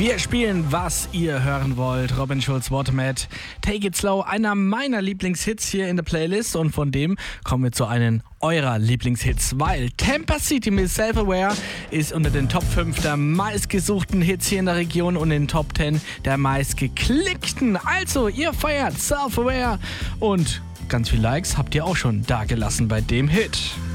Wir spielen, was ihr hören wollt. Robin Schulz, Watermat, Take It Slow, einer meiner Lieblingshits hier in der Playlist. Und von dem kommen wir zu einem eurer Lieblingshits, weil Tampa City mit Self-Aware ist unter den Top 5 der meistgesuchten Hits hier in der Region und in den Top 10 der meistgeklickten. Also, ihr feiert Self-Aware und ganz viele Likes habt ihr auch schon dagelassen bei dem Hit.